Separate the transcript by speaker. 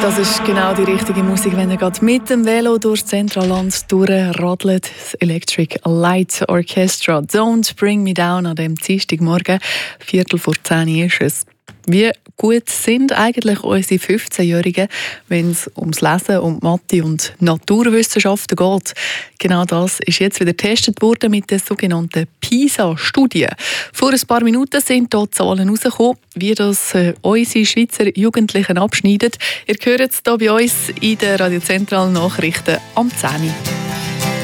Speaker 1: Das ist genau die richtige Musik, wenn ihr gerade mit dem Velo durch Zentralland durchradelt. Das Electric Light Orchestra «Don't Bring Me Down» an dem Dienstagmorgen, 10:45 ist es. Wie gut sind eigentlich unsere 15-Jährigen, wenn es ums Lesen, um Mathe und Naturwissenschaften geht? Genau das ist jetzt wieder getestet worden mit der sogenannten PISA-Studie. Vor ein paar Minuten sind hier Zahlen herausgekommen, wie das unsere Schweizer Jugendlichen abschneiden. Ihr hört es hier bei uns in den Radio Zentral Nachrichten am 10 Uhr.